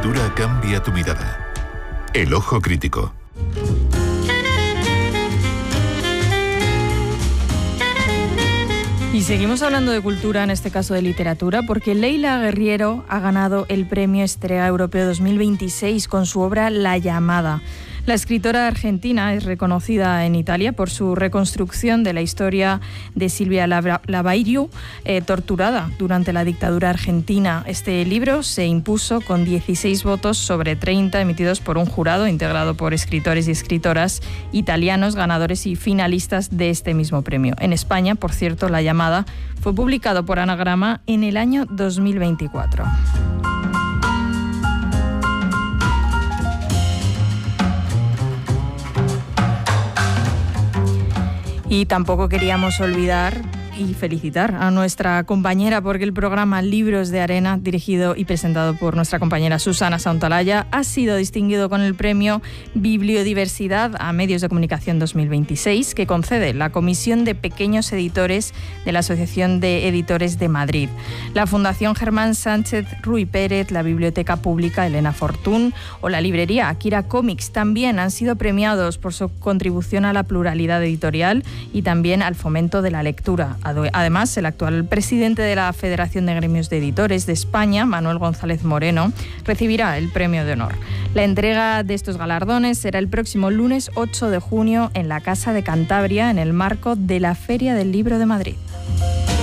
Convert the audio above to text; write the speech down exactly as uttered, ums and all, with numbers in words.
literatura cambia tu mirada. El ojo crítico. Y seguimos hablando de cultura, en este caso de literatura, porque Leila Guerriero ha ganado el Premio Estrella Europeo dos mil veintiséis con su obra La llamada. La escritora argentina es reconocida en Italia por su reconstrucción de la historia de Silvia Lavairiu, eh, torturada durante la dictadura argentina. Este libro se impuso con dieciséis votos sobre treinta emitidos por un jurado integrado por escritores y escritoras italianos, ganadores y finalistas de este mismo premio. En España, por cierto, La llamada fue publicado por Anagrama en el año dos mil veinticuatro. Y tampoco queríamos olvidar y felicitar a nuestra compañera, porque el programa Libros de Arena, dirigido y presentado por nuestra compañera Susana Santaolalla, ha sido distinguido con el premio Bibliodiversidad a Medios de Comunicación dos mil veintiséis, que concede la Comisión de Pequeños Editores de la Asociación de Editores de Madrid. La Fundación Germán Sánchez Ruy Pérez, la Biblioteca Pública Elena Fortún o la librería Akira Comics también han sido premiados por su contribución a la pluralidad editorial y también al fomento de la lectura. Además, el actual presidente de la Federación de Gremios de Editores de España, Manuel González Moreno, recibirá el premio de honor. La entrega de estos galardones será el próximo lunes ocho de junio en la Casa de Cantabria, en el marco de la Feria del Libro de Madrid.